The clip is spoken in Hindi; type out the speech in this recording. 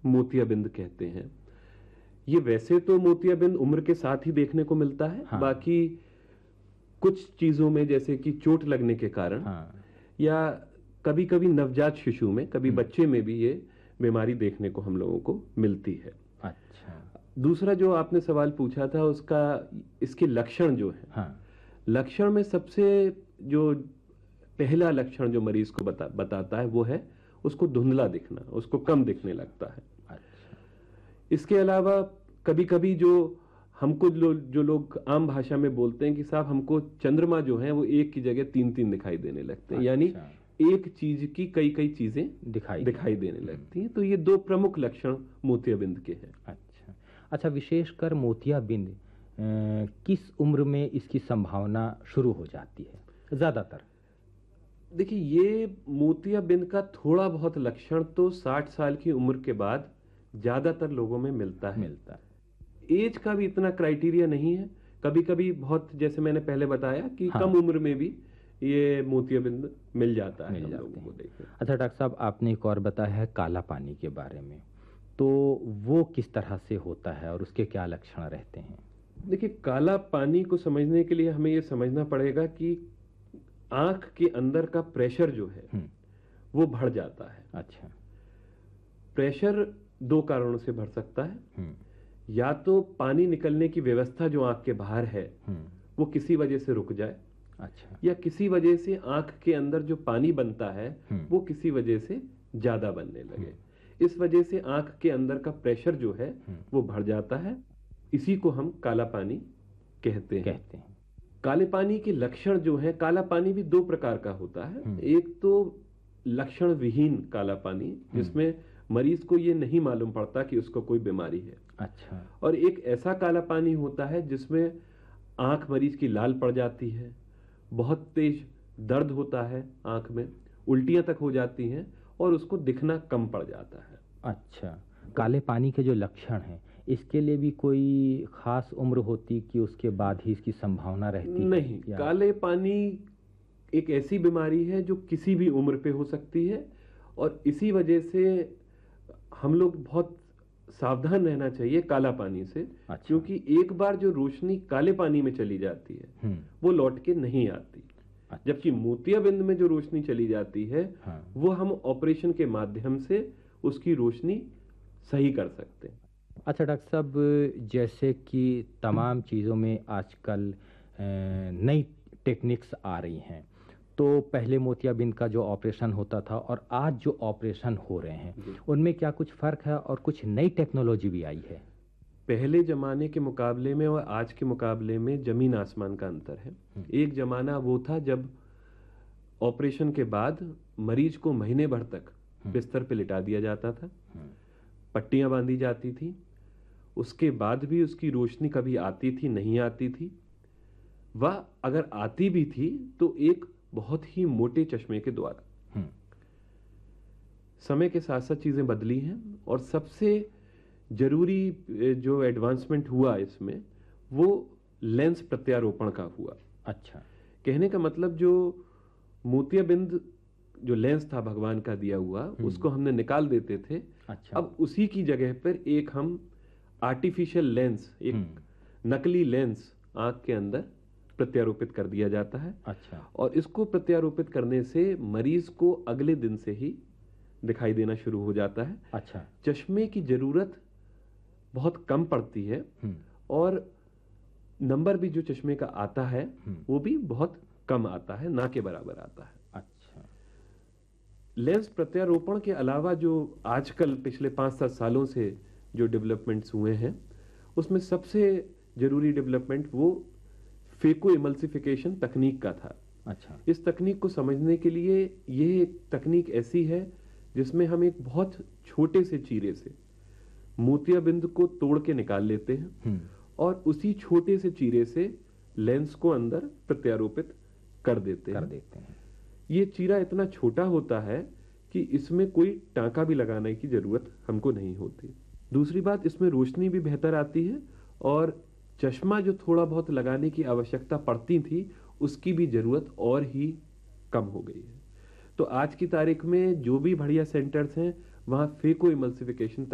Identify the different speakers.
Speaker 1: मोतियाबिंद कहते हैं। ये वैसे तो मोतियाबिंद उम्र के साथ ही देखने को मिलता है।
Speaker 2: हाँ।
Speaker 1: बाकी कुछ चीजों में जैसे कि चोट लगने के कारण
Speaker 2: हाँ।
Speaker 1: या कभी कभी नवजात शिशु में, कभी
Speaker 2: हम्म।
Speaker 1: बच्चे में भी ये बीमारी देखने को हम लोगों को मिलती है।
Speaker 2: अच्छा।
Speaker 1: दूसरा जो आपने सवाल पूछा था उसका, इसके लक्षण जो है,
Speaker 2: हाँ।
Speaker 1: लक्षण में सबसे जो पहला लक्षण जो मरीज को बताता है वो है उसको धुंधला दिखना, उसको कम दिखने लगता है।
Speaker 2: अच्छा।
Speaker 1: इसके अलावा कभी कभी जो हमको जो लोग आम भाषा में बोलते हैं कि साहब हमको चंद्रमा जो है वो एक की जगह तीन तीन दिखाई देने लगते हैं। यानी
Speaker 2: अच्छा।
Speaker 1: एक चीज की कई कई चीजें दिखाई देने लगती हैं। तो ये दो प्रमुख लक्षण मोतियाबिंद के हैं।
Speaker 2: अच्छा। अच्छा, विशेषकर मोतियाबिंद किस उम्र में इसकी संभावना शुरू हो जाती है ज्यादातर?
Speaker 1: देखिए, ये मोतियाबिंद का थोड़ा बहुत लक्षण तो 60 साल की उम्र के बाद ज्यादातर लोगों में मिलता है। एज का भी इतना क्राइटेरिया नहीं है। कभी कभी बहुत, जैसे मैंने पहले बताया कि
Speaker 2: हाँ।
Speaker 1: कम उम्र में भी ये मोतियाबिंद मिल जाता है हम लोगों को देखने।
Speaker 2: अच्छा डॉक्टर साहब, आपने एक और बताया है काला पानी के बारे में, तो वो किस तरह से होता है और उसके क्या लक्षण रहते हैं?
Speaker 1: देखिए, काला पानी को समझने के लिए हमें ये समझना पड़ेगा कि आंख के अंदर का प्रेशर जो है वो बढ़ जाता है।
Speaker 2: अच्छा।
Speaker 1: प्रेशर दो कारणों से बढ़ सकता है। या तो पानी निकलने की व्यवस्था जो आंख के बाहर है वो किसी वजह से रुक जाए।
Speaker 2: अच्छा।
Speaker 1: या किसी वजह से आंख के अंदर जो पानी बनता है वो किसी वजह से ज्यादा बनने लगे। इस वजह से आंख के अंदर का प्रेशर जो है वो बढ़ जाता है। इसी को हम काला पानी कहते हैं। काले पानी के लक्षण जो है, काला पानी भी दो प्रकार का होता है। एक तो लक्षण विहीन काला पानी, जिसमें मरीज को ये नहीं मालूम पड़ता कि उसको कोई बीमारी है।
Speaker 2: अच्छा।
Speaker 1: और एक ऐसा काला पानी होता है जिसमें आंख मरीज की लाल पड़ जाती है, बहुत तेज दर्द होता है आंख में, उल्टियां तक हो जाती हैं और उसको दिखना कम पड़ जाता है।
Speaker 2: अच्छा, काले पानी के जो लक्षण हैं इसके लिए भी कोई खास उम्र होती कि उसके बाद ही इसकी संभावना रहती है?
Speaker 1: नहीं, काले पानी एक ऐसी बीमारी है जो किसी भी उम्र पे हो सकती है और इसी वजह से हम लोग बहुत सावधान रहना चाहिए काला पानी से।
Speaker 2: अच्छा।
Speaker 1: क्योंकि एक बार जो रोशनी काले पानी में चली जाती है वो लौट के नहीं आती। अच्छा। जबकि मोतियाबिंद में जो रोशनी चली जाती है वो हम ऑपरेशन के माध्यम से उसकी रोशनी सही कर सकते हैं।
Speaker 2: अच्छा डॉक्टर साहब, जैसे कि तमाम चीज़ों में आजकल नई टेक्निक्स आ रही हैं, तो पहले मोतियाबिंद का जो ऑपरेशन होता था और आज जो ऑपरेशन हो रहे हैं उनमें क्या कुछ फर्क है और कुछ नई टेक्नोलॉजी भी आई है?
Speaker 1: पहले जमाने के मुकाबले में और आज के मुकाबले में जमीन आसमान का अंतर है। एक जमाना वो था जब ऑपरेशन के बाद मरीज को महीने भर तक बिस्तर पे लिटा दिया जाता था, पट्टियां बांधी जाती थी, उसके बाद भी उसकी रोशनी कभी आती थी नहीं आती थी, वह अगर आती भी थी तो एक बहुत ही मोटे चश्मे के द्वारा। समय के साथ साथ चीजें बदली हैं और सबसे जरूरी जो एडवांसमेंट हुआ इसमें वो लेंस प्रत्यारोपण का हुआ।
Speaker 2: अच्छा।
Speaker 1: कहने का मतलब जो मोतियाबिंद जो लेंस था भगवान का दिया हुआ उसको हमने निकाल देते थे।
Speaker 2: अच्छा।
Speaker 1: अब उसी की जगह पर एक हम आर्टिफिशियल लेंस, एक नकली लेंस आंख के अंदर प्रत्यारोपित कर दिया जाता है।
Speaker 2: अच्छा।
Speaker 1: और इसको प्रत्यारोपित करने से मरीज को अगले दिन से ही दिखाई देना शुरू हो जाता है।
Speaker 2: अच्छा।
Speaker 1: चश्मे की जरूरत बहुत कम पड़ती है और नंबर भी जो चश्मे का आता है वो भी बहुत कम आता है, ना के बराबर आता है।
Speaker 2: अच्छा।
Speaker 1: लेंस प्रत्यारोपण के अलावा जो आजकल पिछले 5-7 सालों से जो डेवलपमेंट्स हुए हैं उसमें सबसे जरूरी डेवलपमेंट वो फेको इमल्सिफिकेशन तकनीक का था।
Speaker 2: अच्छा।
Speaker 1: इस तकनीक को समझने के लिए ये एक तकनीक ऐसी है जिसमें हम एक बहुत छोटे से चीरे से मोतियाबिंद को तोड़ के निकाल लेते हैं और उसी छोटे से चीरे से लेंस को अंदर प्रत्यारोपित कर देते हैं। ये चीरा इतना छोटा होता है कि इसमें कोई टांका भी लगाने की जरूरत हमको नहीं होती। दूसरी बात, इसमें रोशनी भी बेहतर आती है और चश्मा जो थोड़ा बहुत लगाने की आवश्यकता पड़ती थी उसकी भी जरूरत और ही कम हो गई है। तो आज की तारीख में जो भी बढ़िया सेंटर्स हैं वहां फेको इमल्सिफिकेशन